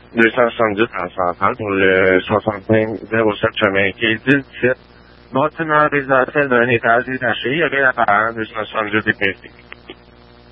270 en centrale pour le 6507 chemin qui est 10-17. Bâtiment résidentiel d'un étage détaché, il y avait l'apparent 270 DPC.